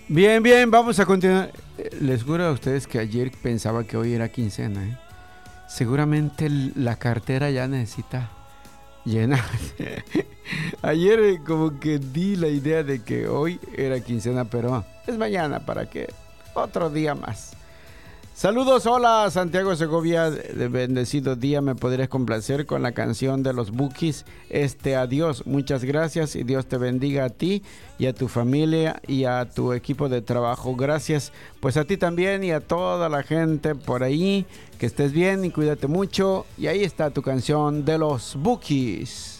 Bien, bien, vamos a continuar. Les juro a ustedes que ayer pensaba que hoy era quincena, ¿eh? Seguramente la cartera ya necesita llenar. Ayer como que di la idea de que hoy era quincena, pero es mañana, ¿para qué? Otro día más. Saludos, hola Santiago Segovia, de bendecido día, me podrías complacer con la canción de los Bukis, adiós, muchas gracias y Dios te bendiga a ti y a tu familia y a tu equipo de trabajo, gracias pues a ti también y a toda la gente por ahí, que estés bien y cuídate mucho y ahí está tu canción de los Bukis.